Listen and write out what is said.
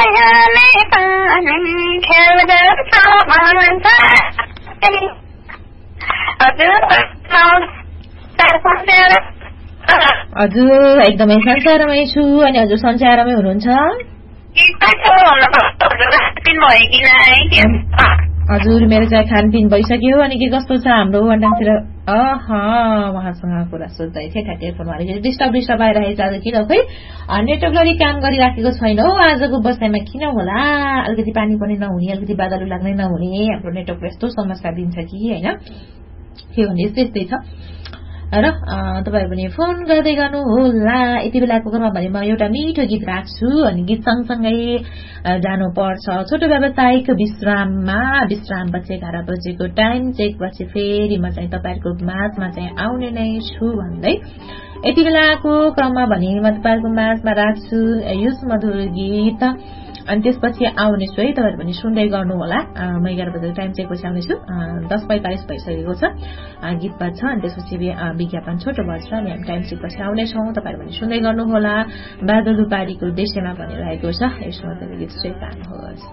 हजुर एकदमै संसारमै छु अनि हजुर संसारमै हुनुहुन्छ हजुर मेरो चाहिँ खानपिन भइसक्यो अनि के कस्तो छ हाम्रो वन्डाङतिर उहाँसँग कुरा सोध्दै थिएँ टेलिफोनमा अलिकति डिस्टर्ब आइरहेको छ आज किन खै नेटवर्क अलिक काम गरिराखेको छैन हौ आजको बसाइमा किन होला अलिकति पानी पनि नहुने अलिकति बादल लाग्नै नहुने हाम्रो नेटवर्क यस्तो समस्या दिन्छ कि होइन के भने त्यस्तै छ र तपाईहरु पनि फोन गर्दै गर्नु होला यति बेलाको क्रममा भने म एउटा मिठो गीत राख्छु अनि गीत सँगसँगै जानु पर्छ छोटो व्यावसायिक विश्रामपछि 11 बजेको टाइम चेक पछि फेरि म चाहिँ तपाईहरुको माझमा चाहिँ आउने नै छु भन्दै यति बेलाको क्रममा भने म तपाईहरुको माझमा राख्छु युस मधुर गीत अनि त्यसपछि आउने छु है तपाईहरु पनि सुन्दै गर्नु होला म 11 बजेको टाइम चेक पछि आउने छु 10:45 भइसकेको छ गीत बाज छ अनि त्यसपछि विज्ञापन छोटो बज्छ अनि हामी टाइम चेक पछि आउने छौं तपाईहरु पनि सुन्दै गर्नु होला बादल उपाडीको देशमा भनिरहेको छ यसमा त गीत चाहिँ गाउनुहोस्